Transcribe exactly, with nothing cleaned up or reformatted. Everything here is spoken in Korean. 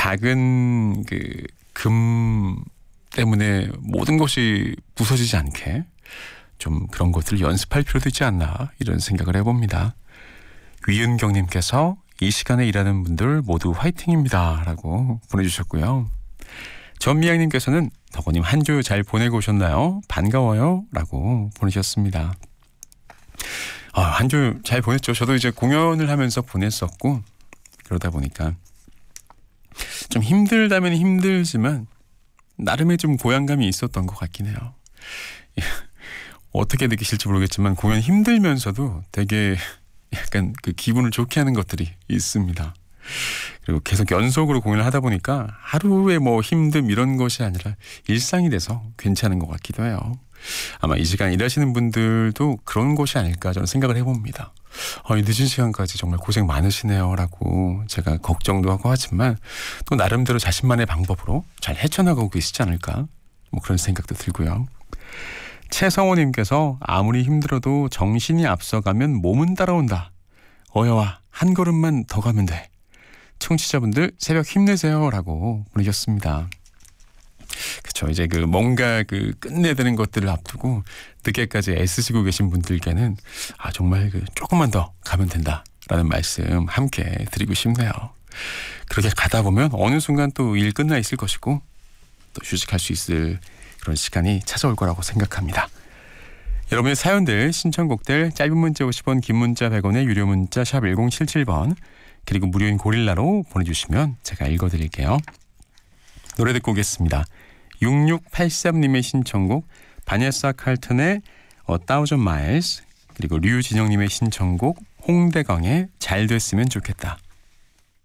작은 그 금 때문에 모든 것이 부서지지 않게 좀 그런 것들을 연습할 필요도 있지 않나 이런 생각을 해봅니다. 위은경님께서 이 시간에 일하는 분들 모두 화이팅입니다 라고 보내주셨고요. 전미양님께서는 덕호님 한 주 잘 보내고 오셨나요? 반가워요 라고 보내셨습니다. 아, 한 주 잘 보냈죠. 저도 이제 공연을 하면서 보냈었고 그러다 보니까 좀 힘들다면 힘들지만 나름의 좀 고향감이 있었던 것 같긴 해요. 어떻게 느끼실지 모르겠지만 공연 힘들면서도 되게 약간 그 기분을 좋게 하는 것들이 있습니다. 그리고 계속 연속으로 공연을 하다 보니까 하루에 뭐 힘듦 이런 것이 아니라 일상이 돼서 괜찮은 것 같기도 해요. 아마 이 시간 일하시는 분들도 그런 것이 아닐까 저는 생각을 해봅니다. 어, 이 늦은 시간까지 정말 고생 많으시네요 라고 제가 걱정도 하고 하지만 또 나름대로 자신만의 방법으로 잘 헤쳐나가고 계시지 않을까 뭐 그런 생각도 들고요. 최성호님께서 아무리 힘들어도 정신이 앞서가면 몸은 따라온다. 어여와 한 걸음만 더 가면 돼. 청취자분들 새벽 힘내세요 라고 보내셨습니다. 그렇죠. 이제 그 뭔가 그 끝내야 되는 것들을 앞두고 늦게까지 애쓰시고 계신 분들께는 아 정말 그 조금만 더 가면 된다라는 말씀 함께 드리고 싶네요. 그렇게 가다 보면 어느 순간 또 일 끝나 있을 것이고 또 휴식할 수 있을 그런 시간이 찾아올 거라고 생각합니다. 여러분의 사연들 신청곡들 짧은 문자 오십 원 긴 문자 백 원의 유료 문자 샵 일공칠칠 번 그리고 무료인 고릴라로 보내주시면 제가 읽어드릴게요. 노래 듣고 오겠습니다. 육육팔삼님의 신청곡 바네사 칼튼의 A Thousand Miles 그리고 류진영님의 신청곡 홍대광의 잘 됐으면 좋겠다.